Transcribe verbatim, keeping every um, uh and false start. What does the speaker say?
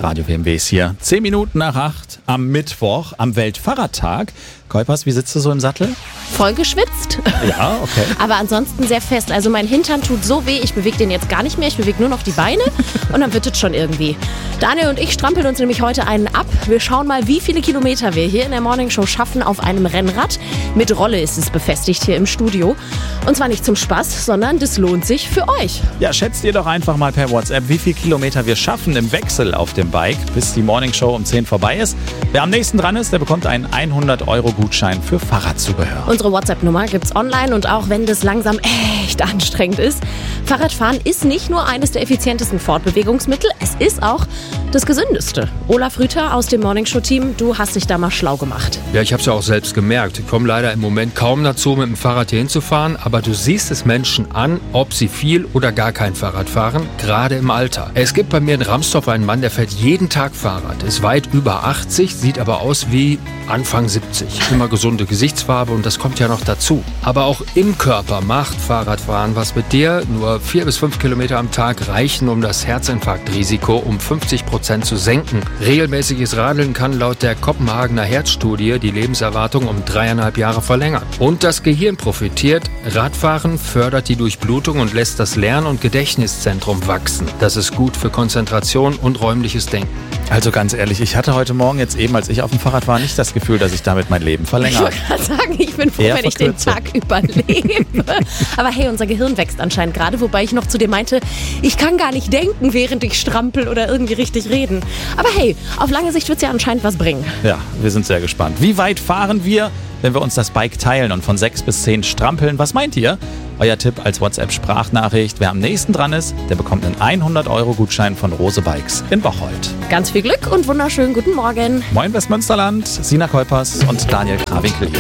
Radio W M W ist hier. Zehn Minuten nach acht am Mittwoch, am Weltfahrradtag. Kuipers, wie sitzt du so im Sattel? Voll geschwitzt. Ja, okay. Aber ansonsten sehr fest. Also mein Hintern tut so weh, ich bewege den jetzt gar nicht mehr. Ich bewege nur noch die Beine und dann wird es schon irgendwie. Daniel und ich strampeln uns nämlich heute einen ab. Wir schauen mal, wie viele Kilometer wir hier in der Morning Show schaffen auf einem Rennrad. Mit Rolle ist es befestigt hier im Studio. Und zwar nicht zum Spaß, sondern das lohnt sich für euch. Ja, schätzt ihr doch einfach mal per WhatsApp, wie viele Kilometer wir schaffen im Wechsel auf dem Bike, bis die Morning Show um zehn vorbei ist. Wer am nächsten dran ist, der bekommt einen hundert Euro Gutschein für Fahrradzubehör. Unsere WhatsApp-Nummer gibt's online und auch wenn das langsam echt anstrengend ist. Fahrradfahren ist nicht nur eines der effizientesten Fortbewegungsmittel, es ist auch das gesündeste. Olaf Rüther aus dem Morning Show-Team, du hast dich da mal schlau gemacht. Ja, ich habe es ja auch selbst gemerkt. Ich komme leider im Moment kaum dazu, mit dem Fahrrad hier hinzufahren, aber du siehst es Menschen an, ob sie viel oder gar kein Fahrrad fahren, gerade im Alter. Es gibt bei mir in Ramstorf einen Mann, der fährt jeden Tag Fahrrad, ist weit über achtzig, sieht aber aus wie Anfang siebzig. Immer gesunde Gesichtsfarbe und das kommt ja noch dazu. Aber auch im Körper macht Fahrradfahren was mit dir. Nur vier bis fünf Kilometer am Tag reichen, um das Herzinfarktrisiko um fünfzig Prozent zu senken. Regelmäßiges Radeln kann laut der Kopenhagener Herzstudie die Lebenserwartung um dreieinhalb Jahre verlängern. Und das Gehirn profitiert. Radfahren fördert die Durchblutung und lässt das Lern- und Gedächtniszentrum wachsen. Das ist gut für Konzentration und räumliches Denken. Also ganz ehrlich, ich hatte heute Morgen jetzt eben, als ich auf dem Fahrrad war, nicht das Gefühl, dass ich damit mein Leben Ich verlängere. wollte gerade sagen, ich bin froh, Eher wenn ich den verkürze. Tag überlebe. Aber hey, unser Gehirn wächst anscheinend gerade, wobei ich noch zu dir meinte, ich kann gar nicht denken, während ich strampel oder irgendwie richtig reden. Aber hey, auf lange Sicht wird es ja anscheinend was bringen. Ja, wir sind sehr gespannt. Wie weit fahren wir, wenn wir uns das Bike teilen und von sechs bis zehn strampeln? Was meint ihr? Euer Tipp als WhatsApp-Sprachnachricht. Wer am nächsten dran ist, der bekommt einen hundert Euro Gutschein von Rose Bikes in Bocholt. Ganz viel Glück und wunderschönen guten Morgen. Moin Westmünsterland, Sina Kuipers und Daniel Krawinkel hier.